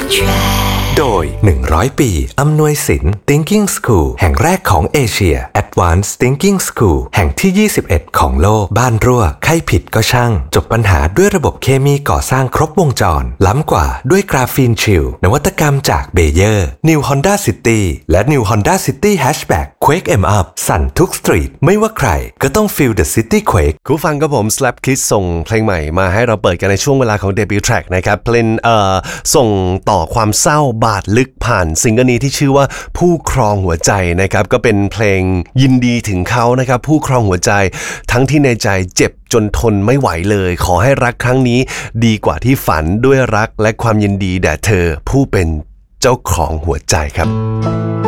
โดย100 ปีอำนวยสิน Thinking School แห่งแรกของเอเชีย Advanced Thinking School แห่งที่21ของโลกบ้านรั่วใครผิดก็ช่างจบปัญหาด้วยระบบเคมีก่อสร้างครบวงจรล้ำกว่าด้วยกราฟีนชิลนวัตกรรมจากเบเยอร์ New Honda City และ New Honda City Hatchback Quake em up สั่นทุกสตรีทไม่ว่าใครก็ต้อง Feel the City Quake คุณฟังกับผม Slap Kids ส่งเพลงใหม่มาให้เราเปิดกันในช่วงเวลาของ Debut Track นะครับเพลงส่งต่อความเศร้าบาดลึกผ่านซิงเกิลนี้ที่ชื่อว่าผู้ครองหัวใจนะครับก็เป็นเพลงยินดีถึงเขานะครับผู้ครองหัวใจทั้งที่ในใจเจ็บจนทนไม่ไหวเลยขอให้รักครั้งนี้ดีกว่าที่ฝันด้วยรักและความยินดีแด่เธอผู้เป็นเจ้าของหัวใจครับ